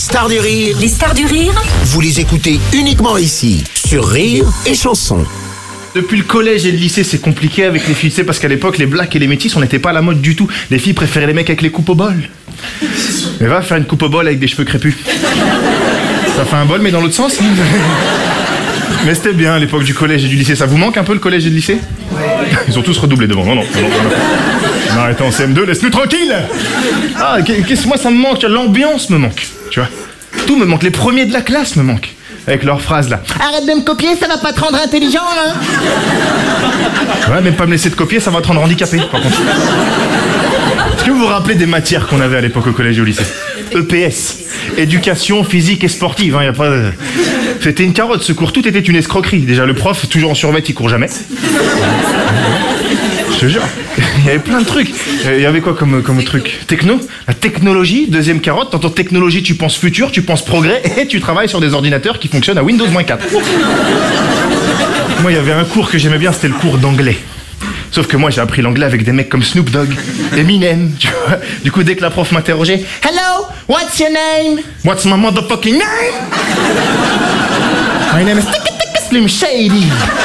stars du rire. Les stars du rire, Vous les écoutez uniquement ici, sur Rire et Chanson. Depuis le collège et le lycée, c'est compliqué avec les filles, tu sais, parce qu'à l'époque, les blacks et les métis, on n'était pas à la mode du tout. Les filles préféraient les mecs avec les coupes au bol. Mais va faire une coupe au bol avec des cheveux crépus. Ça fait un bol, mais dans l'autre sens. Mais c'était bien à l'époque du collège et du lycée. Ça vous manque un peu le collège et le lycée? Ils ont tous redoublé devant. Non. Arrêtez en CM2, laisse-nous tranquille. Ah, moi ça me manque, l'ambiance me manque, tu vois. Tout me manque, les premiers de la classe me manquent. Avec leurs phrases là. Arrête de me copier, ça va pas te rendre intelligent, hein. Ouais, même pas me laisser te copier, ça va te rendre handicapé, par contre. Est-ce que vous vous rappelez des matières qu'on avait à l'époque au collège et au lycée? EPS, éducation physique et sportive, hein, y a pas... C'était une carotte ce cours, tout était une escroquerie. Déjà le prof, toujours en survêt, il court jamais. Je te jure, il y avait plein de trucs. Il y avait quoi comme truc? Techno, la technologie, deuxième carotte. T'entends technologie, tu penses futur, tu penses progrès, et tu travailles sur des ordinateurs qui fonctionnent à Windows-4. Moi, il y avait un cours que j'aimais bien, c'était le cours d'anglais. Sauf que moi, j'ai appris l'anglais avec des mecs comme Snoop Dogg, Eminem, tu vois. Du coup, dès que la prof m'interrogeait, « Hello, what's your name? What's my motherfucking name? My name is Slim Shady. »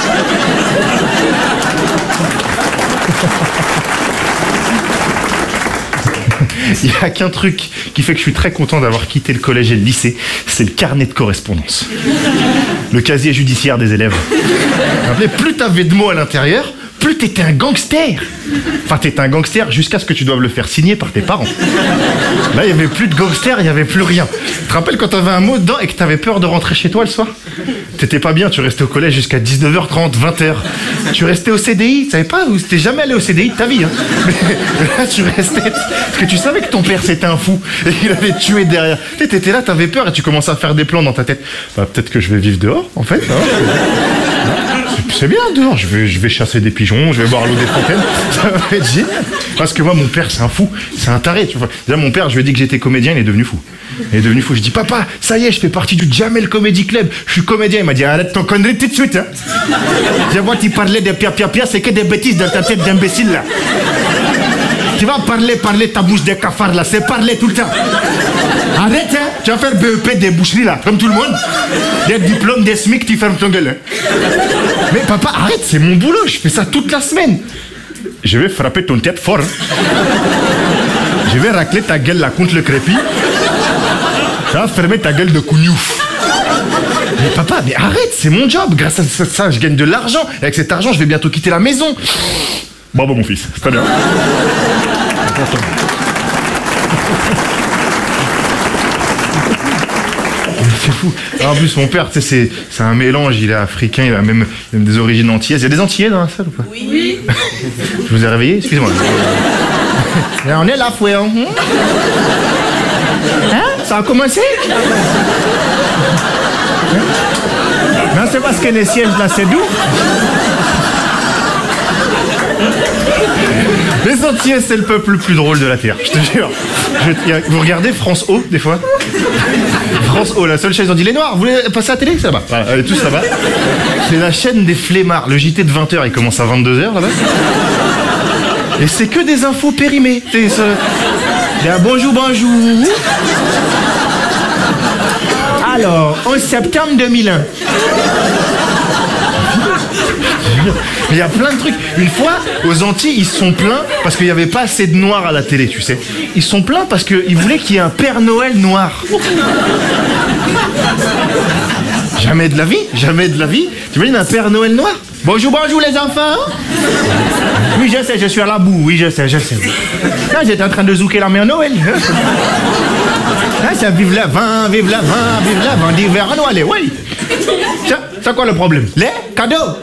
Il n'y a qu'un truc qui fait que je suis très content d'avoir quitté le collège et le lycée, c'est le carnet de correspondance. Le casier judiciaire des élèves. Plus t'avais de mots à l'intérieur, plus t'étais un gangster. Enfin, t'étais un gangster jusqu'à ce que tu doives le faire signer par tes parents. Là, il n'y avait plus de gangster, il n'y avait plus rien. Tu te rappelles quand t'avais un mot dedans et que t'avais peur de rentrer chez toi le soir? T'étais pas bien, tu restais au collège jusqu'à 19h30, 20h. Tu restais au CDI, tu savais pas, ou t'es jamais allé au CDI de ta vie, hein. Mais là, tu restais, parce que tu savais que ton père c'était un fou et qu'il allait te tuer derrière. T'étais là, t'avais peur et tu commençais à faire des plans dans ta tête. Bah, peut-être que je vais vivre dehors, en fait. Hein. C'est bien dehors, je vais chasser des pigeons, je vais boire l'eau des fontaines, ça va être génial. Parce que moi, mon père, c'est un fou, c'est un taré, tu vois. Déjà, mon père, je lui ai dit que j'étais comédien, il est devenu fou. Il est devenu fou, je dis, papa, ça y est, je fais partie du Jamel Comedy Club, je suis comédien. Il m'a dit, arrête ton connerie tout de suite, hein. Je vois, tu parlais de pia, c'est que des bêtises dans ta tête d'imbécile, là. Tu vas parler, ta bouche de cafard, là, c'est parler tout le temps. Arrête, hein. Tu vas faire BEP des boucheries, là, comme tout le monde. Des diplômes, des SMIC, tu fermes ton gueule, hein. Mais papa, arrête, c'est mon boulot, je fais ça toute la semaine. Je vais frapper ton tête fort. Je vais racler ta gueule là contre le crépi. Ça va fermer ta gueule de cougnouf. Mais papa, mais arrête, c'est mon job. Grâce à ça, je gagne de l'argent. Et avec cet argent, je vais bientôt quitter la maison. Bravo mon fils, c'est très bien. C'est fou. Alors, en plus, mon père, tu sais, c'est un mélange. Il est africain, il a même des origines antillaises. Il y a des Antillais dans la salle ou pas? Oui. Je vous ai réveillé? Excusez-moi. On est là, fouet. Hein, ça a commencé? Non, c'est parce que les sièges là, c'est doux. Les Antillais, c'est le peuple le plus drôle de la Terre, je te jure. Vous regardez France O, des fois? France O, la seule chaîne, ils ont dit les Noirs, vous voulez passer à la télé? Ça va, voilà, allez, tous là-bas. C'est la chaîne des flemmards. Le JT de 20h, il commence à 22h là-bas. Et c'est que des infos périmées. Bonjour. Alors, 11 septembre 2001. Il y a plein de trucs. Une fois, aux Antilles, ils se sont plaints parce qu'il n'y avait pas assez de noirs à la télé, tu sais. Ils se sont plaints parce qu'ils voulaient qu'il y ait un Père Noël noir. Jamais de la vie. Tu imagines un Père Noël noir? Bonjour les enfants. Oui, je sais, je suis à la boue, oui, je sais. Là, j'étais en train de zouker la mère Noël. Là, ça vive la vin d'hiver à Noël, oui. C'est quoi le problème? Les cadeaux.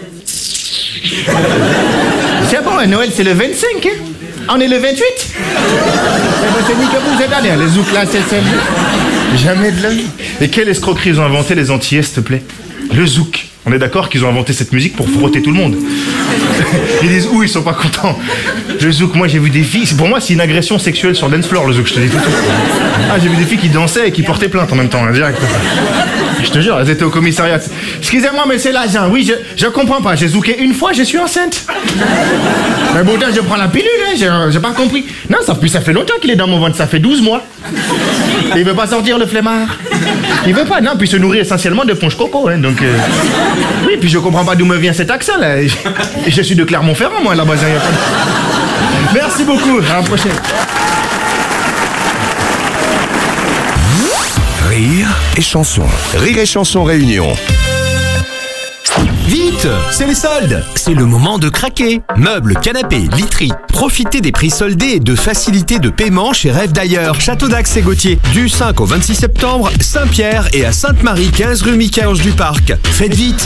C'est bon, Noël, c'est le 25, hein? On est le 28. C'est ni que vous êtes allés, les zouks là, c'est... Jamais de la vie. Et quelle escroquerie ils ont inventé les Antillais, s'il te plaît? Le zouk. On est d'accord qu'ils ont inventé cette musique pour frotter tout le monde. Ils disent ils sont pas contents. Le zouk, moi j'ai vu des filles, pour moi c'est une agression sexuelle sur dance floor le zouk, je te dis tout de suite. Ah, j'ai vu des filles qui dansaient et qui portaient plainte en même temps, là, direct. Je te jure, elles étaient au commissariat. Excusez-moi, mais c'est l'agent. Oui, je comprends pas. J'ai zouké une fois, je suis enceinte. Mais bon, je prends la pilule, hein, j'ai pas compris. Non, ça fait longtemps qu'il est dans mon ventre, ça fait 12 mois. Et il veut pas sortir, le flemmard. Il veut pas, non, puis il se nourrit essentiellement de ponche coco, hein, donc... Oui, puis je comprends pas d'où me vient cet accent, là. Et je suis de Clermont-Ferrand, moi, là-bas. Merci beaucoup, à la prochaine. Rire et chanson. Rire et chanson réunion. Vite, c'est les soldes. C'est le moment de craquer. Meubles, canapés, literie. Profitez des prix soldés et de facilités de paiement chez Rêve d'ailleurs. Château d'Axe et Gauthier. Du 5 au 26 septembre, Saint-Pierre et à Sainte-Marie, 15 rue Michel-Ange du Parc. Faites vite.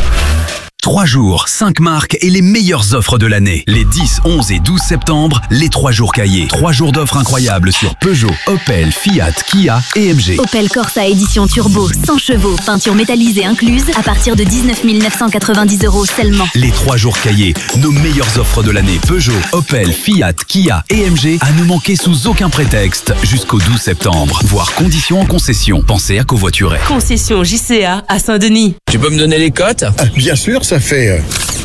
3 jours, 5 marques et les meilleures offres de l'année. Les 10, 11 et 12 septembre, les 3 jours cahiers. 3 jours d'offres incroyables sur Peugeot, Opel, Fiat, Kia et MG. Opel Corsa édition turbo, 100 chevaux, peinture métallisée incluse, à partir de 19 990 € seulement. Les 3 jours cahiers, nos meilleures offres de l'année. Peugeot, Opel, Fiat, Kia et MG, à ne manquer sous aucun prétexte jusqu'au 12 septembre. Voir conditions en concession. Pensez à covoiturer. Concession JCA à Saint-Denis. Tu peux me donner les cotes? Bien sûr, ça fait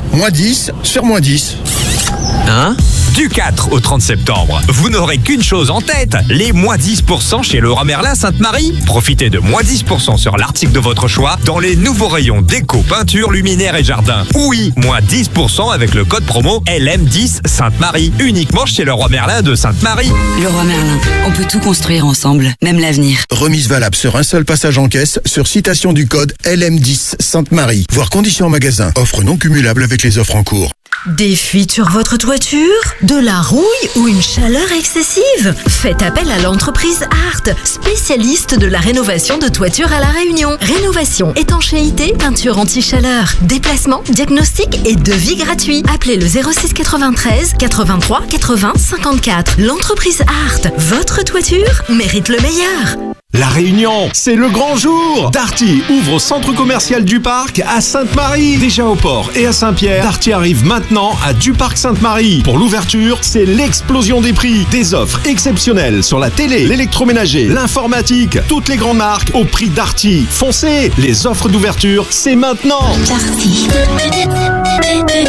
-10 sur -10. Hein? Du 4 au 30 septembre, vous n'aurez qu'une chose en tête, les moins 10% chez Leroy Merlin Sainte-Marie. Profitez de moins 10% sur l'article de votre choix dans les nouveaux rayons déco, peinture, luminaire et jardin. Oui, moins 10% avec le code promo LM10 Sainte-Marie, uniquement chez Leroy Merlin de Sainte-Marie. Leroy Merlin, on peut tout construire ensemble, même l'avenir. Remise valable sur un seul passage en caisse sur citation du code LM10 Sainte-Marie. Voir conditions en magasin. Offre non cumulable avec les offres en cours. Des fuites sur votre toiture? De la rouille ou une chaleur excessive? Faites appel à l'entreprise Art, spécialiste de la rénovation de toiture à La Réunion. Rénovation, étanchéité, peinture anti-chaleur, déplacement, diagnostic et devis gratuit. Appelez le 06 93 83 80 54. L'entreprise Art, votre toiture mérite le meilleur. La Réunion, c'est le grand jour. Darty ouvre au centre commercial du Parc à Sainte-Marie. Déjà au port et à Saint-Pierre, Darty arrive maintenant à du Parc Sainte-Marie. Pour l'ouverture, c'est l'explosion des prix. Des offres exceptionnelles sur la télé, l'électroménager, l'informatique, toutes les grandes marques au prix Darty. Foncez, les offres d'ouverture, c'est maintenant. Darty.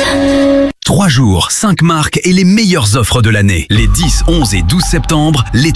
3 jours, 5 marques et les meilleures offres de l'année. Les 10, 11 et 12 septembre, les